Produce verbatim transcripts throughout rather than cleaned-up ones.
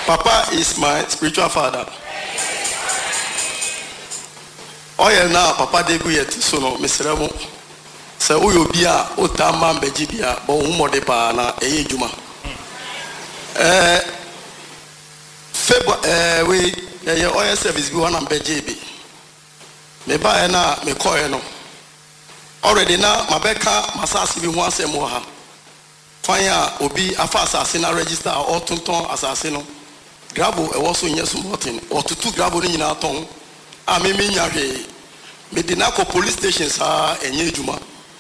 Papa is my spiritual father. Oh yeah, now Papa debu yet so no Mister Se uyo bia otama mbeji bia bo umode pa na eye juma. Eh February eh we ye oil service bi wana mbeji bi. Me ba na me koye no. Already na mabeka masasi bi ho asem wo ha. Kwan ya obi afa asase na register or tonton asase no. Grabo e wo so nye sumotin. Otutu grabo ni nyina ton. A me me nya hwe. Me di na ko police station sa enye juma.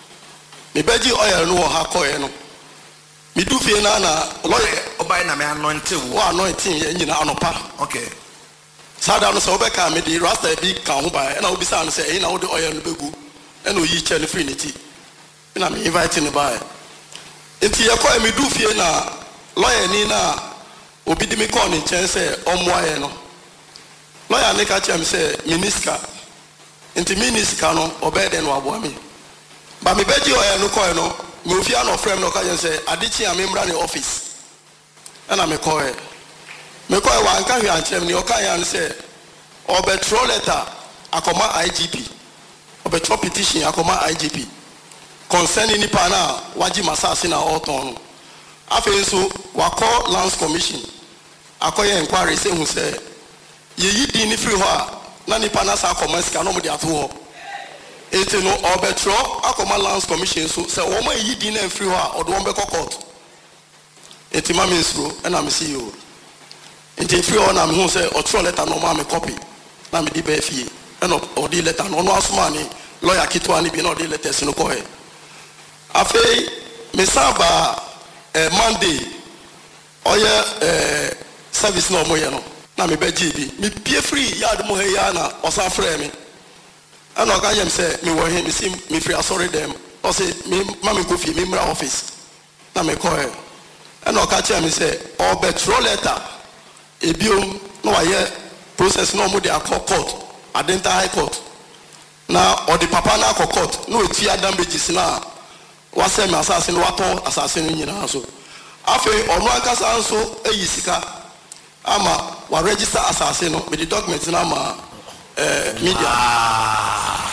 Me beji oil no ha koye no. Me du fie na na lawyer obai na me anointing wo anointing ye nyina anopa. Okay. Sada no so obeka me di rasta bi kan ho ba na obi sa no say e na wo de oil no begu. E na oyi che no free niti. Na me invite no ba. Enti ye koye me du fie na lawyer ni na obi di me call ni chen say omoaye no. Lawyer ne ka chem say minister. Enti minister no obede no abo me. Ba me beji oya no koy no me ofia no frame no ka say adichi amemra ne office na me koy me koy wa nka hwe anchem ni o kan ya no say obetro letter akoma I G P obetro petition akoma I G P concerning ni pa na waji masase na oton no afi nso wa call lands commission akoye inquiry say hu say ye yidi ni free ho a na ni pa na sa akoma sika no mo de ato ho. It's no Obetro, Akoma Lands Commission, so say, oh, my ye didn't free her or don't be court. It's my minister, and I'm see you. It's free on, I'm who say, or throw letter no mammy copy. Now me debate fee, and or the letter no no money, lawyer Kitwani be no the letters no coy. I say, Mesaba Monday, or yeah, service no more. Now me be G B, me pay free, yard mohayana, or some frame. And I can say, me were him, me see me free, sorry them. Or say, me, mammy coffee, me office. Now me call her. And I catch him, me say, or betro letter. A bill, no, I hear process no more, they are called court. I didn't high court. Now, or the papa na court, no, it's here damages now. What's them assassin, what all assassin in your house. After, or one cast also, a yisika. Ama, wa register assassin, with the documents in Ama. Uh, media. Ah.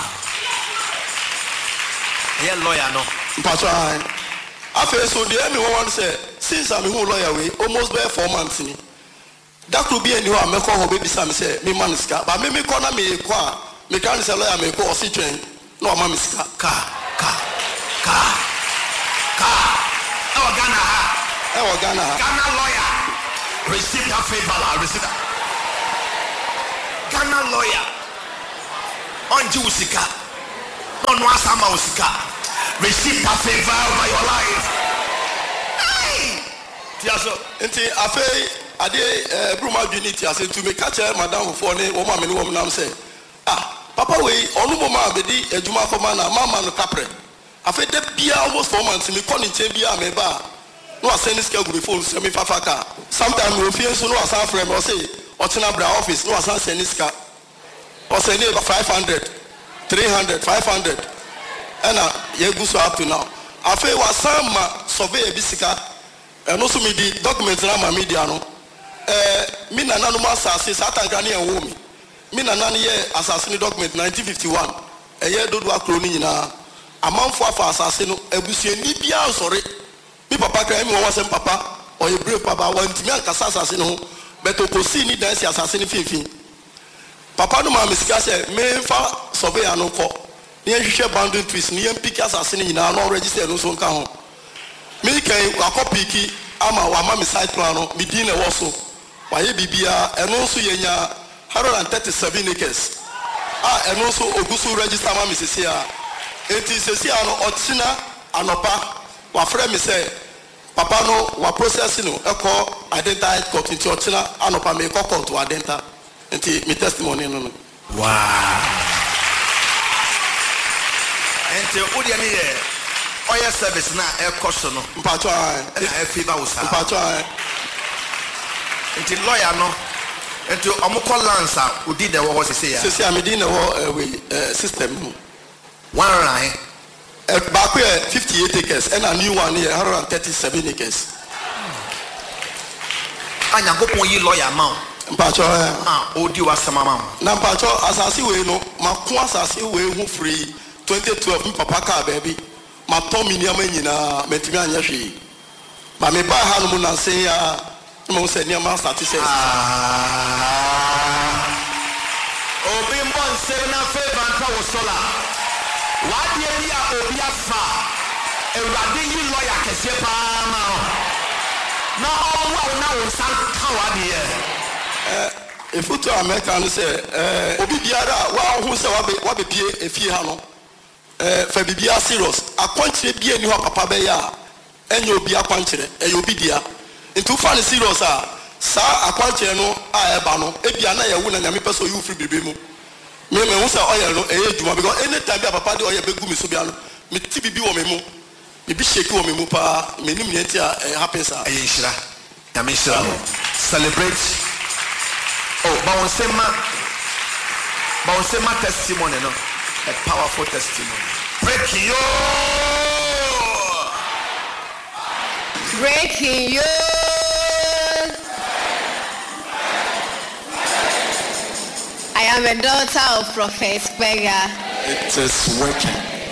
Yeah, lawyer no. Patron. After so the me one say since I'm a lawyer we almost be four months ni. That could be anywhere me call ho baby sam say me man ska but me me call na me kwa me can say lawyer me call si train no ma me ska ka ka ka ka e wa Ghana ha e wa Ghana ha Ghana lawyer receive that favor receive that Ghana lawyer onji usika no no asama usika receive that favor over your life. Hey tiaso enti afei ade eh bruma unity ase to me catch madam for ne wo ma me no wo nam say ah papa we onu mo ma be di adwuma koma na mama no kapre afei de bia almost four months me call nche bia me ba no asend ska group phone say me fafa ka sometimes we feel so no asan frame or say otina bra office no asan send ska or say near five hundred, three hundred, five hundred. And you go so up to now. I feel was some survey bisika and also me the documents in my media. No, eh, Mina Nanuma says, Satan Gani and Womi. Mina Nani assassin document nineteen fifty-one. A year do work cloning na a month for assassin, a bussy, Nibia, sorry. Me papa came was and papa or a brave papa want to make assassin, but to see ni dance assassin fifteen. Papa no ma misika say me fa survey anoko ne hwehwe boundary trees ne pick assassin nyina no register no so nka ho me kan akopiki ama wa ma me site plan no me din na wo so wa ye bibia eno so yenya one hundred thirty-seven acres ah eno so ogusu register ma me sisi a enti sisi a no otina anopa wa frɛ me say papa no wa process no ekɔ identity court nti otina anopa me ekɔ court wa identity enti me testimony no no. Wow. Enti odi ani ye oya service na e koso no. Mpacho an. E na e favor wo sa. Mpacho an. Enti lawyer no. Enti omukọ lands a odi de wo sese ya. Sese am di na wo we system no. One line. E back here fifty-eight acres and a new one here one hundred thirty-seven acres. a nyankopɔn yi lawyer ma mpacho ah odi wasama ma na mpacho asase we no mako asase we hu free twenty twelve papa ka baby ma to mi niam nyina metimi anya hwe ba me ba ha no mu na se ya mo se niam start say obi mbon se na favor nka wo sola wa de bi a obi afa ewrade yi lawyer kese pa ma na owo na wo san ka wa de eh efutu America no say eh obi biara wa hu se wa be wa be pie efie ha no eh fa bibia serious akwankyere bia ni ho papa be ya enye obi akwankyere e obi dia ntu fa ne serious a sa akwankyere no a eba no ebia na ye wu na nyame peso yu free bibi mu me me hu se oye no e eduma because anytime bia papa de oye begu mi so bia no me ti bibi wo me mu me bi shake wo me mu pa me nim ne ti a happens a e hira nyame hira celebrate oh ba won say ma ba won say ma testimony no a powerful testimony. Breaking you. Breaking you. I am a daughter of Prophet Kpega. It is working.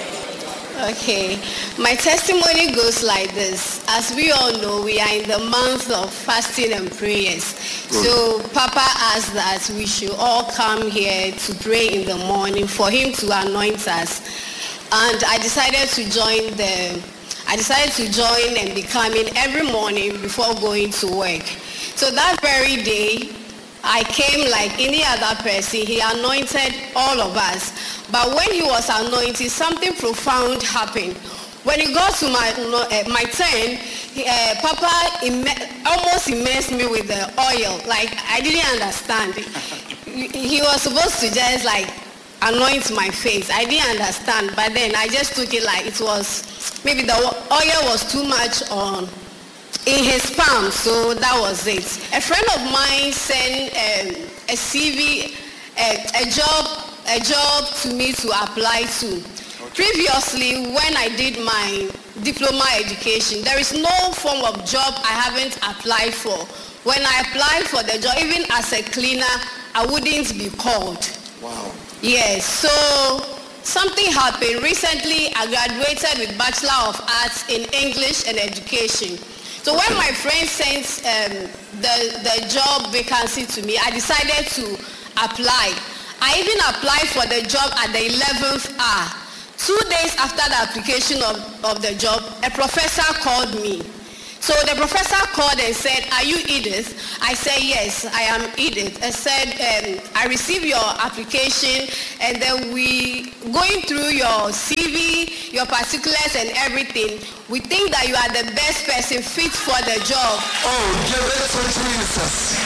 Okay, my testimony goes like this. As we all know, we are in the month of fasting and prayers. Good. So Papa asked that we should all come here to pray in the morning for him to anoint us. And I decided to join the, I decided to join and be coming every morning before going to work. So that very day, I came like any other person. He anointed all of us. But when he was anointed, something profound happened. When it got to my uh, my turn, he, uh, Papa Im- almost immersed me with the oil. Like, I didn't understand. he, he was supposed to just like anoint my face. I didn't understand. But then I just took it like it was, maybe the oil was too much on in his palm, so that was it. A friend of mine sent um, a C V, a, a job, a job to me to apply to. Okay. Previously, when I did my diploma education, there is no form of job I haven't applied for. When I applied for the job, even as a cleaner, I wouldn't be called. Wow. Yes, so something happened. Recently, I graduated with Bachelor of Arts in English and Education. So when my friend sent um, the, the job vacancy to me, I decided to apply. I even applied for the job at the eleventh hour. Two days after the application of, of the job, a professor called me. So the professor called and said, "Are you Edith?" I said, "Yes, I am Edith." I said, um, "I received your application, and then we going through your C V, your particulars and everything. We think that you are the best person fit for the job." Oh, give it to Jesus.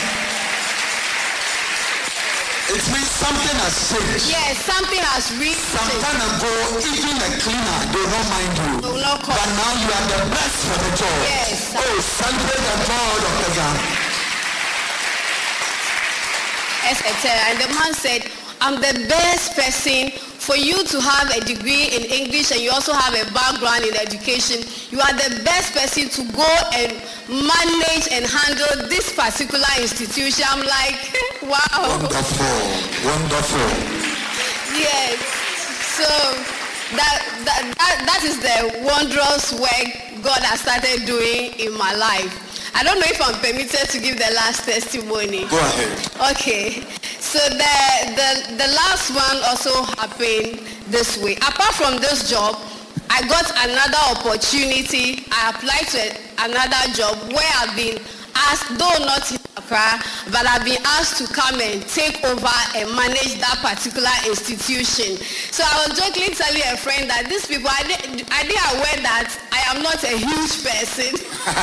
It means something has changed. Yes, something has really Some changed. time ago, even a cleaner, they will not mind you. They will not call. But now you are the best for the job. Yes. Oh, celebrate the God of the God. et cetera. And the man said, "I'm the best person for you to have a degree in English and you also have a background in education. You are the best person to go and manage and handle this particular institution." I'm like, wow. Wonderful, wonderful. Yes. So that, that, that, that is the wondrous work God has started doing in my life. I don't know if I'm permitted to give the last testimony. Go ahead. Okay. So the, the, the last one also happened this way. Apart from this job, I got another opportunity. I applied to another job where I've been asked, though not in Accra, but I've been asked to come and take over and manage that particular institution. So I was jokingly telling a friend that these people, I didn't, I didn't aware that I am not a huge person.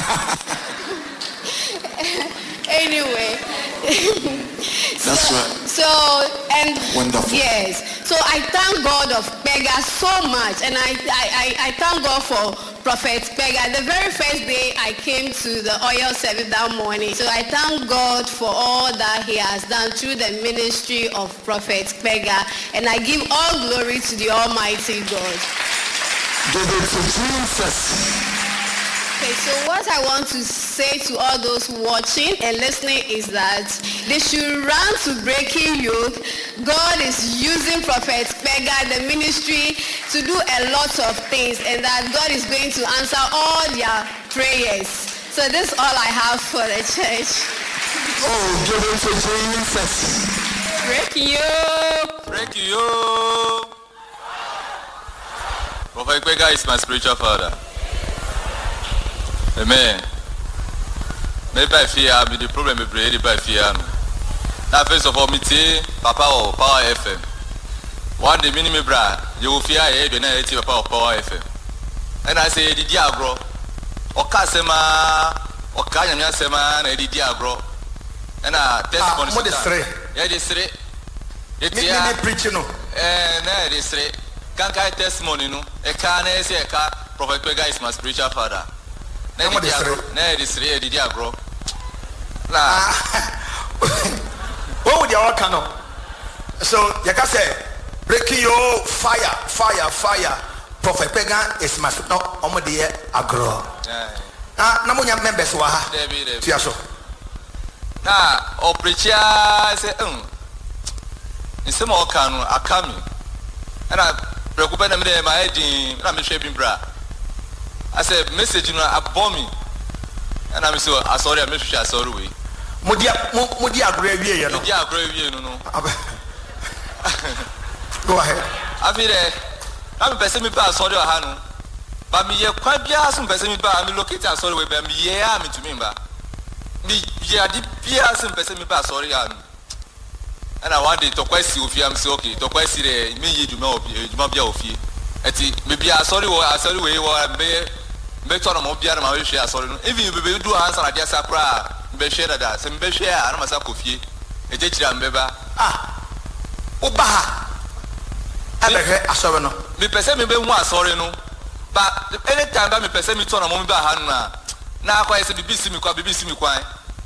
Anyway. That's so, right. So, and Wonderful. yes. So I thank God of Kpega so much, and I, I, I thank God for Prophet Kpega. The very first day I came to the oil service that morning. So I thank God for all that he has done through the ministry of Prophet Kpega, and I give all glory to the Almighty God. Give it to Jesus. Okay, so what I want to say to all those watching and listening is that they should run to Breaking Yoke. God is using Prophet Pega, the ministry, to do a lot of things, and that God is going to answer all their prayers. So this is all I have for the church. Oh, give it to Jesus. Breaking Yoke. Breaking Yoke. Prophet Pega is my spiritual father. Amen. Maybe I fear I be the problem with the by fear. Now first of all, me say Papa or Power F M. One day minimum bra, you will fear a when I tell Papa Power F M. And I say the diabro. Oka sema, oka nyanya sema na the diabro. And a testimony. What is three? Yeah, this three. It's Me yeah. me preaching no. Eh, na this three. Can't get testimony no. E ka na say e ka Prophet Pega is my spiritual father. Na What is three? na this three e di agro. Na What would you all can know? So you can say Breaking Yoke, fire, fire, fire. Prophet Pega is my no omo de agro. Ah, na mo nya members wa ha. Debi debi. Tia so. Na o preacher say um. Nsema o kan no akami. Na prekupe na me dey my edin na me hwe bi bra. I said message no abom me. And I'm so sorry I me hwe sorry we. Mudi mudi agro awie ye no. Mudi agro awie no no. Go ahead. Abi there. I'm person me pa sorry o ha no. Ba me ye kwa bia so person me pa me locate sorry we ba me ye a me to me ba. Me ye adi bia so person me pa sorry a. And I want to question if you am so okay. To question the me ye djuma obi djuma bia ofie. Eti me bia sorry wo sorry we wo me me to no mo bia na ma we hwe sorry no. Even you be do answer na dia sakra be hwe da da. Se me be hwe a na ma sa kofie. Eje kira me ba. Ah. Oba ha. Abehwe asore no. Me pese me be hu asore no. But anytime that me pese me to na mo be ha no na. Na akwa ese bibi si me kwa bibi si me kwan.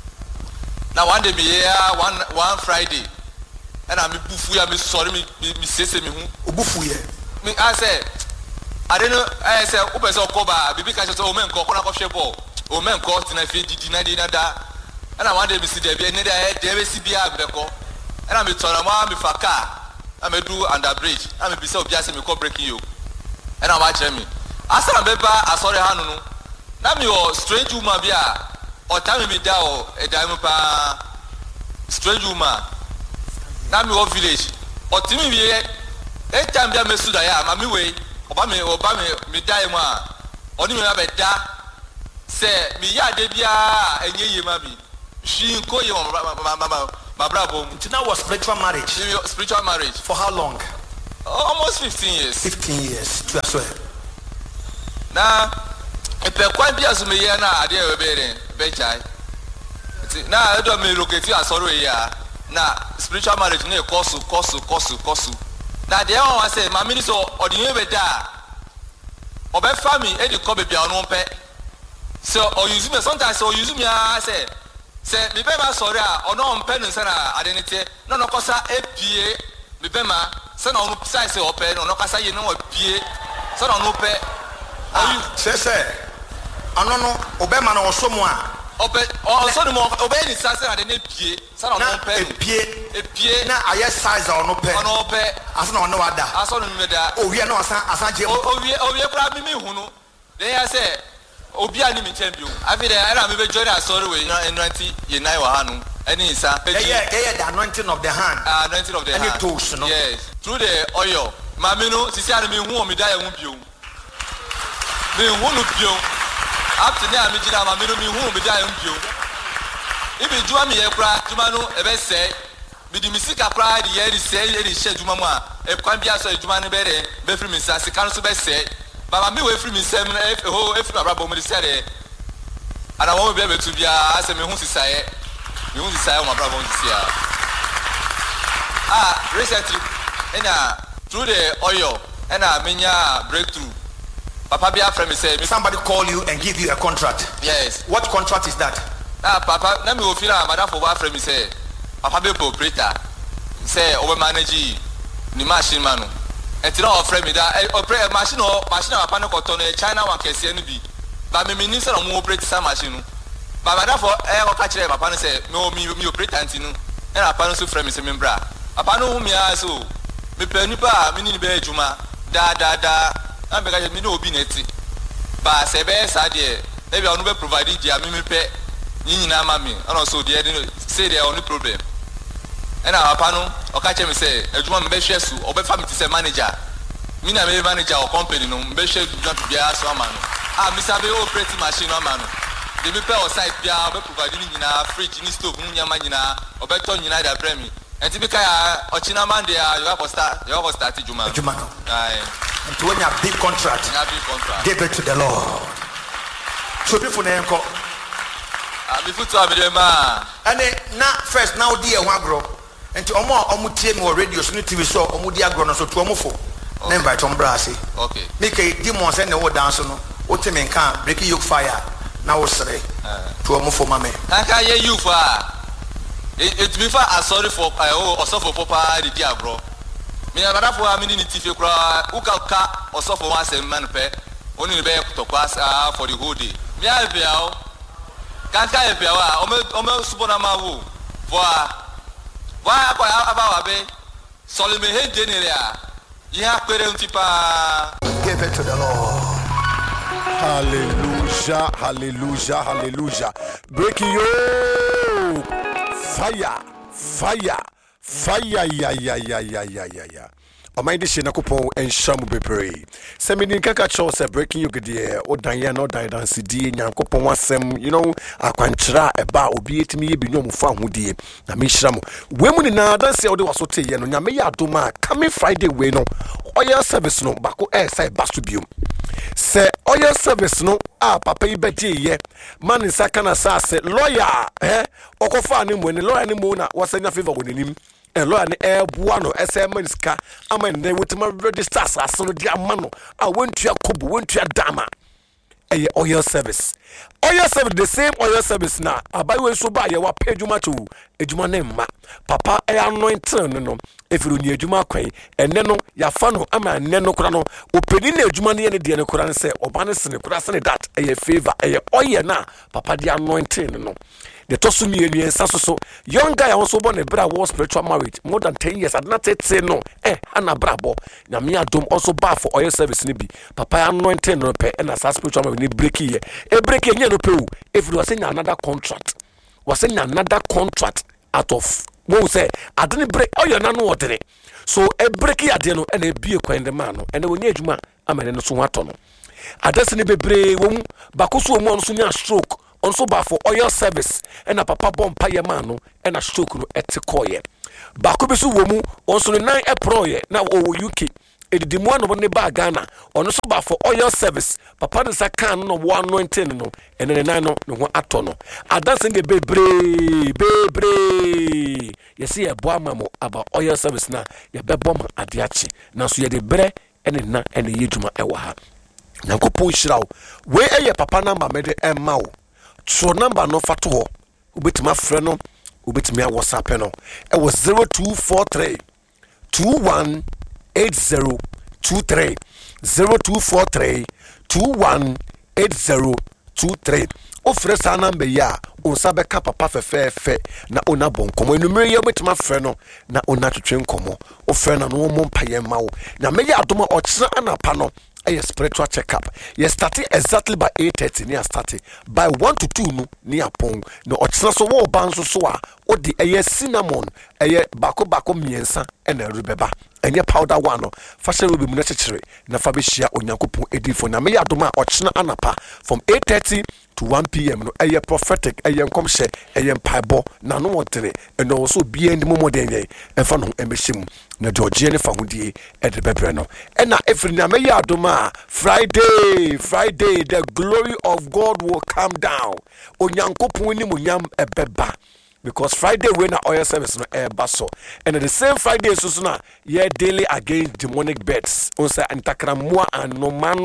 Na one day me here one one Friday. And I'm bufu ya me sorry me me sese me hu. Obufu ye. Me I say I don't know I say o pese okoba bibi ka say o men ko na ko hwe ball. O men ko tina fi didi na di na da. And I one day me see there be any there there be see bia be ko. And I'm turn am me fa car. I'm do under bridge. I'm be say obi ase me ko Breaking Yoke. And I'm watch me. Asa na beba asori hanu no. Na me o strange woman bia o time me da o e da me pa strange woman. Na me o village. O timi wie e time bia me suda ya ma me we oba me oba me me da e mu a oni me ba da se me ya de bia enye ye ma bi. She ko ye ma ma ma my brother, That was spiritual marriage. Spiritual marriage. For how long? Almost fifteen years. Fifteen years. To as well. Now, if you quite be as me here now, I dare be there. Benchai. Now I don't mean look at you as sorry here. Now spiritual marriage ne kosu kosu kosu kosu. Now the one say, my minister or the new beda. Obe family, e di ko be bia no pe. So or use me sometimes or use me I say. Say me be ma sorry a ono mpe no nsa na adenite no no kosa epie me be ma se na ono size ope no no kasa ye no opie se na ono pe ah se se ano no obema na osomo a ope o so no obe ni size na de na epie se na ono pe epie epie na aye size ono pe ono pe aso na ono wada aso no me da o wie na asan asan je o wie o wie pra mi mi hu no then ya say obi ani mi champion abi there era me be join asori we twenty ye nine wa hanu any isa yeah yeah the anointing of the hand ah anointing of the hand any tools no yes through the oil mami no sisi ani mi hu o mi da ye hu bio mi hu no bio up to now mi jira mami no mi hu o mi da ye hu bio ibi juma mi ye kra juma no e be say mi di mi sika kra di ye di say ye di she juma mu a e kwan bia so juma no be de be free mi sa sika no so be say Baba me we free me sem e ho e free abrabo mo say there ana wo be be to bia ase me hu sisaye me hu sisaye mo abrabo mo sia ah recently ena through the oil ena menya breakthrough papa bia friend me say somebody call you and give you a contract. Yes. What contract is that? Ah papa na me wo feel am madam for wa friend me say papa be operator say over manage ni machine man no enti na offer me that operator machine o machine papa no koto no China one kese no bi But me minister no mo operate some machine. But my therefore eh o ka kire papa no say me me me operate anti no. E na papa no so frame me say me bra. Papa no hu me aso. Me pe nipa me ni be adwuma. Da da da. Na be ka me no obi neti. Ba se be sa de e be onu be provide dia me me pe ni nyina ma me. And also the say there only problem. And our papa no o ka kire me say adwuma me be hwe su o be fa me ti say manager. Me na me manager o company no me be hwe adwuma to bia so ama no. Ah me sabe operate machine no ama no. The people outside bia be provide ni nyina fridge ni stove ni nyama nyina o be to nyina da bremi enti be kai ochina man dey you have to start you have to start juma juma aye and to when you have big contract you have big contract give it to the Lord so people na enko ah before to am dey ma and na first now dey e ho agro enti omo omo tie me radio so no T V so omo dey agro no so to omo fo na invite on bra ase okay me kai demon say na wo dance no o te me kan break yoke fire na wo sere to omo fo mame kanka ye you for it be for sorry for oh also for papa the dia bro me na bada for am ni tife kura uka ka also for one sem man pe oni be to pass for the whole day me a be o kanka e be wa o me o me subo na ma wo for wa kwa aba wa be soli me he general ye akpere ntipa give it to the Lord. Hallelujah, hallelujah, hallelujah. Breaking you. Fire, fire, fire, ya, ya, ya, ya, ya, ya, ya. Omaindi she nakupon en shamu bebre. Se me din kaka cho se breaking you gede o dan ye no dan dan sidie nyankopon wasem, you know, akwankyra eba obi etimi ye bi no mfa hodie. Na me hira mo. We mu ni na dan se o de waso te ye no nyame ya adoma coming Friday we no. Oil service no bako e sai basu biom. Se oil service no a papa yi beje ye man nsa kana sa se lawyer eh okofa ni mo ni lawyer ni mo na wasanya favor wonenim e lawyer ni e bua no ese man ska ama ne wetima register aso di amano a wontua kobo wontua dama e oil service oil service the same oil service na abayi so ba ye wa pedwuma to edwuma ne mma papa e anointing no no efiru ni edwuma kwan enne no ya fa no ama enne no kura no openi na edwuma ne ne de ne kura ne se oba ne sene kura sene that e favor e oil na papa di anointing no the tosu mi enu ensa so so young guy also born a bra was spiritual marriage more than ten years I did not say no eh ana brabo na me adom also bar for oil service ni bi papa anointing no pe na spiritual marriage ni break here e break here no pe o if you was in another contract was in another contract out of won say I didn't break oh you na no ordinary so e break here de no na e bie kwan de man no and when adwuma amene no so wato no adase ni bebre won bakoso mu on so nya stroke on so ba for oil service and a papa bomb paye man no and a stroke no etikoye bako be so wo mu on so nine April ye na o U K edidi mu no ne ba Ghana on so ba for oil service papa ne sakan no one anointing no and ne nine no no ato no adanse nge bebre bebre yesi e boa mamo about oil service na ye bebo ma adeachi na so ye de bre ene na ene yeduma e wa ha nyankopon hyirawo we eye papa number mede emma wo so number no fato ho obetima frɛ no obetima WhatsApp no e was zero two four three two one eight zero two three zero two four three two one eight zero two three o frɛ sa number ya o sabe ka papa fefefe na ona bon komo enumere ye obetima frɛ no na ona twetwe nkomo o frɛ na no mo mpaye ma wo na me ya adoma o kyerɛ anapa no a spiritual checkup. You started exactly by eight thirty near started by one to two no near pong. No ochina so wo ban so so a o di eye cinnamon eye bako bako miensa ena rubeba enye powder one no fashion will be mu na chechere na fa be hia onyankopon edifo na me ya doma ochina anapa from eight thirty to one p m no eye prophetic eye nkomhye eye mpaibo na no wotere eno so bie ndi momoden ye enfa no emehim na Georgie ne fa hodie ede bebre no ena efri na me ya doma Friday Friday the glory of God will come down onyankopon ni munyam ebeba because Friday when oil service no air basso and the same Friday so so na yeah daily against demonic beds on say antakramua and no manum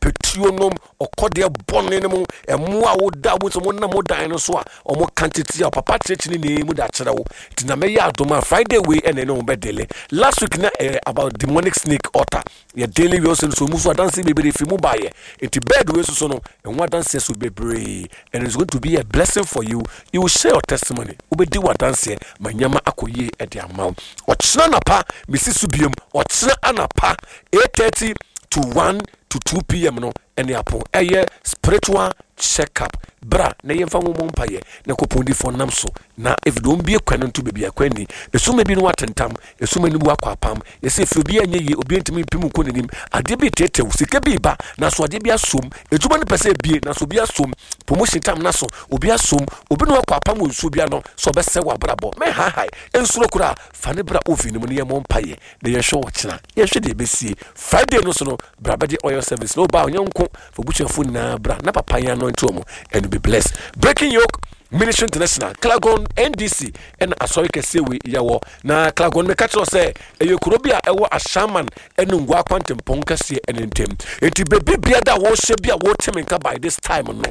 petuo nom okode bone ne mu emo a wo da wo so mo na mo dan no so a omo kantiti a papa chechini ne mu da kire wo tina me ya adoma Friday we ene no be dele last week na eh, about demonic snake altar ye daily we also so mu so dance be be fi mu baye enti bed we so no enwa dance so bebre and it's going to be a blessing for you. You will share your testimony obedi wa dance manyama akoye e de amount ochina na pa misisu biom ochina anapa eight thirty to one to two p.m. no ene apo eye spiritual check-up bra na yemfa wo mpaye na kopondi for namso na if don bie kwanu to bebia kwani esuma bi no watentam esuma ni bu akwapam yese fi obi anye ye obi ntimi pimu ko nanim ade bi tete sika bi ba na so ade bi asom ejuma ni pese bie na so bi asom promotion time na so obi asom obi no akwapam wo nso bia no so be se wa brabo me ha hai ensuro kura fane bra ovi ni mo ne yemo mpaye na ye hwe wo kina ye hwe de besie Friday no so no bra be de oil service no ba onyanko fo buchafo na bra na papa ya no ntomo and be blessed. Breaking Yoke Ministry International Klagon N D C and asoy kese we yawo na Klagon me catch say e kurobia ewo ashaman enu ngwa kwantempon kese enentem enti bebe bia da wo hye bia wo temenka by this time no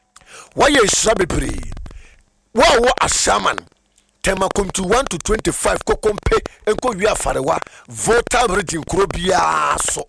why ye shabebri wo wo ashaman tema come to one to twenty-five kokompe enko wi afarewa voter region kurobia so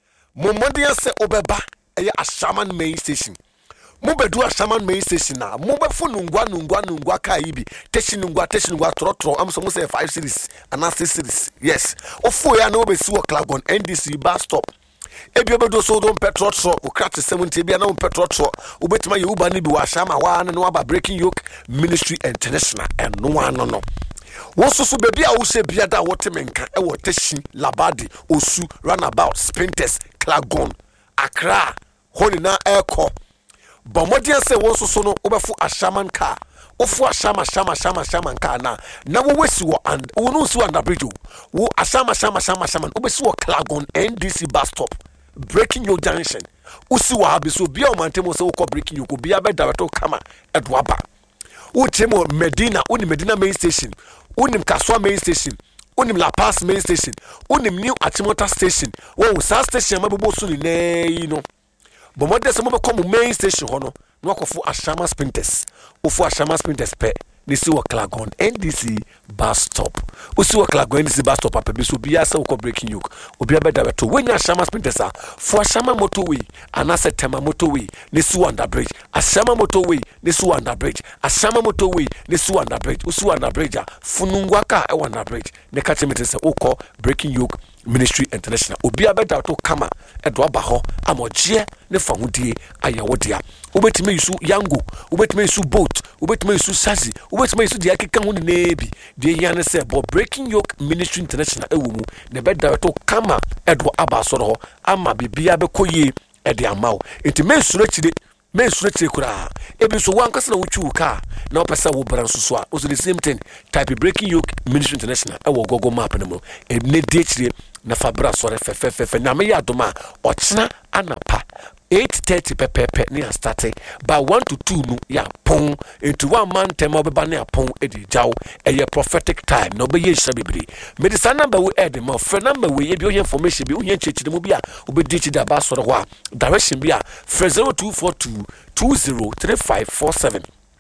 momodia se obeba e ashaman main station Mubedu Ashaman main station na mubefo nungwa nungwa nungwa ka ibi teshi nungwa teshi nungwa tro tro am so mo say five series and six series yes ofo ya na obesi wo Klagon N D C bus stop ebi obedo so don petrol tro o crash seventy bia na petrol tro obetima ye uba ni bi wa Ashama wa na no aba Breaking Yoke Ministry International and no one no no wo susu bebi a wo se bia da wo temenka e wo teshi Labadi Osu Runabout Sprinters Klagon Accra honi na eko Bomodian say wo so so no obefu Ashaman car ofu Ashama Shama Shama Shaman car na na wo wesi wo and wo no si under bridge wo Ashama Shama Shama Shaman obesi wo Klagon N D C bus stop Breaking Yoke junction usi wa abiso bia o mantemo se wo ko Breaking Yoke bia be director kama edwaba wo chemo Medina uni Medina main station uni Kaswa main station uni La Paz main station uni New Achimota station wo sa station mabebo so ni na yi no Bomode se mo be come main station hono no akofo Ashama Sprinters ofo Ashama Sprinters pe ni si wo Klagon N D C bus stop osi wo Klagon N D C bus stop apebi so bia se wo Breaking Yoke obi abeda beto wenya Ashama Sprinters a fo Ashama motorway anase tema motorway ni si wo under bridge Ashama motorway ni si wo under bridge Ashama motorway ni si wo under bridge osi wo under bridge a funungwa ka e wo under bridge ne ka chemete se okọ Breaking Yoke Ministry International obi abeda to kama edo aba ho amoje ne fahudie ayawodia obetime yusu yango obetime yusu boat obetime yusu sazi obetime yusu dia keka ho ne nebi de yane se bo Breaking Yoke Ministry International ewumu ne beda to kama edo aba soro ho ama bibia be koye ede amawo enti mensuro chide mensuro chide kura ebi so wankasa na wuchu ka na opesa wo bran so a also the same thing type Breaking Yoke Ministry International ewo Google map ne mo e ne de chire na fabra sore fefefefe na me ya doma ochina anapa eight thirty pepepe ni start by one to two no ya pon into one man tema obeba na pon edi jaw eye prophetic time no be ye shabibri medicine number we add mo phone number we ye bi o information bi o yen chechide mo bia obedi chi da ba soro ho a direction bia zero two four two two zero three five four seven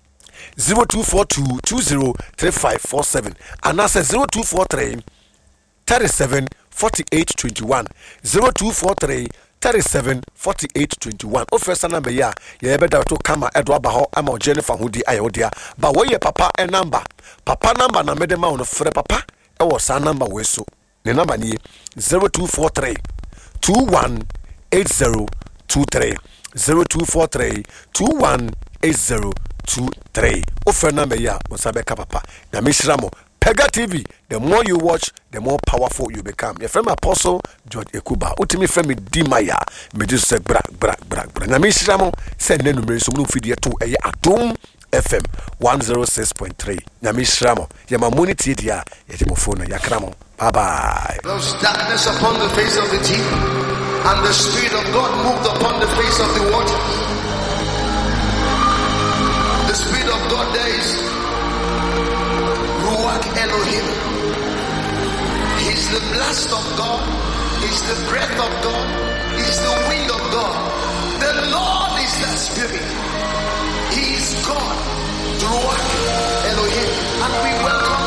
zero two four two two zero three five four seven and that's zero two four three thirty-seven forty-eight twenty-one zero two four three thirty-seven forty-eight twenty-one o first number ya ye be da to kama edo aba ho ama Jennifer hudi ayodia ba wo ye papa e number papa number na me de ma no frɛ papa e wo sa number we so ne number ni zero two four three two one eight zero two three zero two four three two one eight zero two three o first number ya wo sa be ka papa na me shiramo Pega T V, the more you watch, the more powerful you become. Your friend Apostle George Ekuba, utimi friend me Dimaya, me just say bra bra bra bra. Na me shiramo say ne numero so mu fidie to eye Adom F M one oh six point three. Na me shiramo, ya ma money tie dia, ya ti mo phone ya kramo. Bye bye. There was darkness upon the face of the deep, and the Spirit of God moved upon the face of the waters. The Spirit of God there is Elohim. He's the blast of God. He's the breath of God. is the wind of God. The Lord is that spirit. He is God, Ruach Elohim, and we welcome